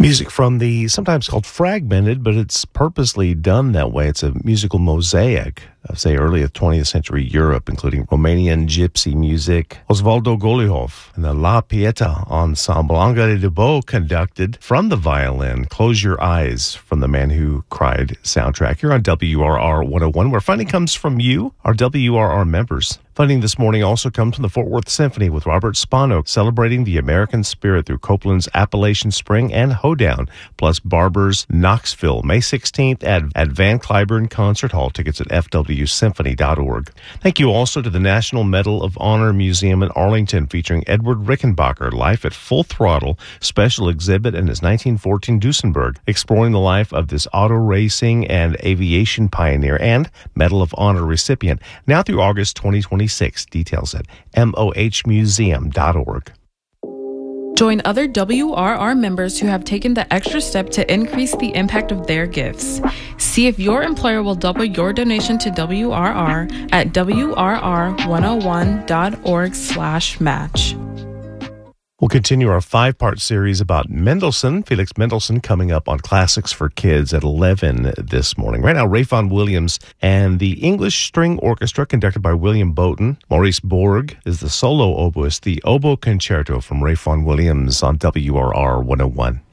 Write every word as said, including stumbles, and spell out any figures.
Music from the, sometimes called fragmented, but it's purposely done that way. It's a musical mosaic of, say, early twentieth century Europe, including Romanian gypsy music. Osvaldo Golijov and the La Pieta Ensemble. Angele Debo conducted from the violin, Close Your Eyes, from the Man Who Cried soundtrack. Here on W R R one oh one, where funding comes from you, our W R R members. Funding this morning also comes from the Fort Worth Symphony with Robert Spano, celebrating the American spirit through Copeland's Appalachian Spring and Hoedown, plus Barber's Knoxville, May sixteenth at, at Van Cliburn Concert Hall. Tickets at f w symphony dot org. Thank you also to the National Medal of Honor Museum in Arlington, featuring Edward Rickenbacker, Life at Full Throttle, special exhibit in his nineteen fourteen Duesenberg, exploring the life of this auto racing and aviation pioneer and Medal of Honor recipient, now through August twenty twenty-six. Details at m o h museum dot org. Join other W R R members who have taken the extra step to increase the impact of their gifts. See if your employer will double your donation to W R R at w r r one oh one dot org slash match. We'll continue our five-part series about Mendelssohn, Felix Mendelssohn, coming up on Classics for Kids at eleven this morning. Right now, Ray Vaughan Williams and the English String Orchestra, conducted by William Bowton. Maurice Borg is the solo oboist, the Oboe Concerto from Ray Vaughan Williams on W R R one oh one.